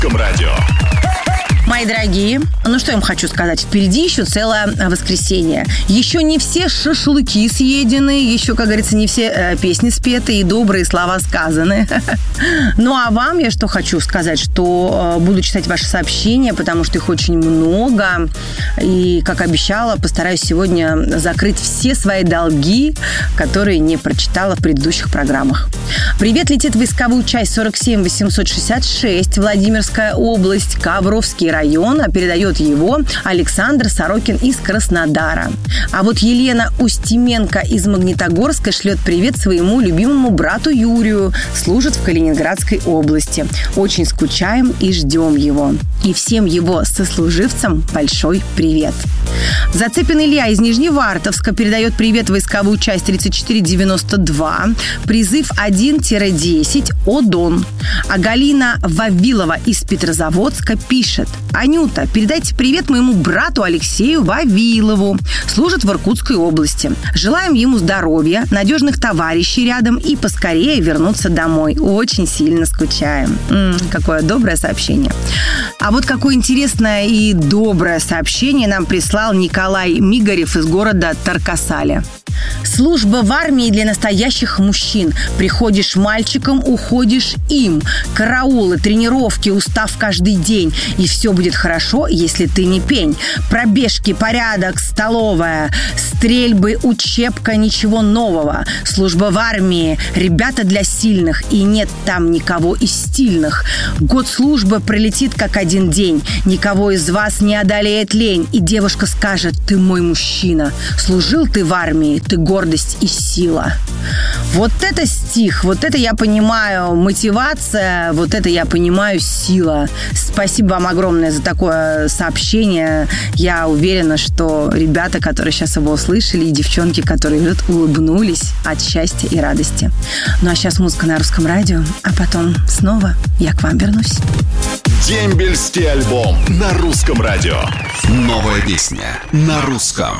Русском радио. Мои дорогие, ну что я вам хочу сказать, впереди еще целое воскресенье. Еще не все шашлыки съедены, еще, как говорится, не все песни спеты и добрые слова сказаны. Ну а вам я что хочу сказать, что буду читать ваши сообщения, потому что их очень много. И, как обещала, постараюсь сегодня закрыть все свои долги, которые не прочитала в предыдущих программах. Привет летит в войсковую часть 47866, Владимирская область, Ковровский район, а передает его Александр Сорокин из Краснодара. А вот Елена Устименко из Магнитогорска шлет привет своему любимому брату Юрию, служит в Калининградской области. Очень скучаем и ждем его. И всем его сослуживцам большой привет. Зацепин Илья из Нижневартовска передает привет в войсковую часть 3492, призыв 1-10 ОДОН. А Галина Вавилова из Петрозаводска пишет: Анюта, передайте привет моему брату Алексею Вавилову. Служит в Иркутской области. Желаем ему здоровья, надежных товарищей рядом и поскорее вернуться домой. Очень сильно скучаем. Какое доброе сообщение. А вот какое интересное и доброе сообщение нам прислал Николай Мигарев из города Таркасаля. Служба в армии для настоящих мужчин. Приходишь мальчиком, уходишь им. Караулы, тренировки, устав каждый день. И все будет хорошо, если ты не пень. Пробежки, порядок, столовая, стрельбы, учебка, ничего нового. Служба в армии. Ребята для сильных. И нет там никого из стильных. Год службы пролетит как один день. Никого из вас не одолеет лень. И девушка скажет: ты мой мужчина. Служил ты в армии, ты гордость и сила. Вот это стих, вот это я понимаю мотивация, вот это я понимаю сила. Спасибо вам огромное за такое сообщение. Я уверена, что ребята, которые сейчас его услышали, и девчонки, которые идут, улыбнулись от счастья и радости. Ну а сейчас музыка на Русском радио, а потом снова я к вам вернусь. Дембельский альбом на Русском радио. Новая песня на русском.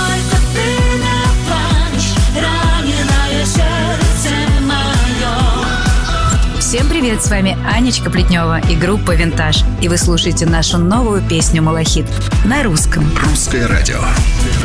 Всем привет, с вами Анечка Плетнева и группа «Винтаж». И вы слушаете нашу новую песню «Малахит» на русском. Русское радио.